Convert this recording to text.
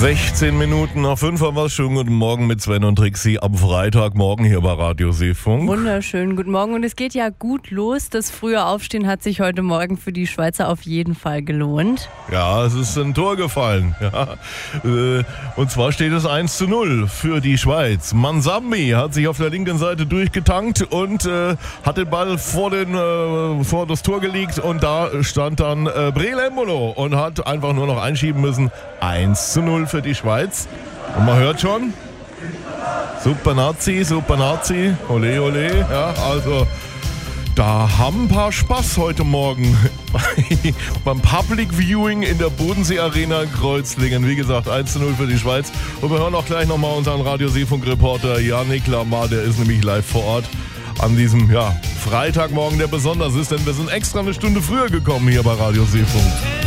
16 Minuten nach 5 haben wir schon. Guten Morgen mit Sven und Trixie am Freitagmorgen hier bei Radio Seefunk. Wunderschön, guten Morgen. Und es geht ja gut los. Das frühe Aufstehen hat sich heute Morgen für die Schweizer auf jeden Fall gelohnt. Ja, es ist ein Tor gefallen. Ja. Und zwar steht es 1:0 für die Schweiz. Manzambi hat sich auf der linken Seite durchgetankt und hat den Ball vor das Tor gelegt. Und da stand dann Breel Embolo und hat einfach nur noch einschieben müssen. 1:0 für die Schweiz. Und man hört schon, super Nazi, ole ole. Ja, also da haben ein paar Spaß heute Morgen beim Public Viewing in der Bodensee Arena in Kreuzlingen. Wie gesagt, 1:0 für die Schweiz. Und wir hören auch gleich nochmal unseren Radio Seefunk-Reporter Yannick Lamar, der ist nämlich live vor Ort an diesem Freitagmorgen, der besonders ist, denn wir sind extra eine Stunde früher gekommen hier bei Radio Seefunk.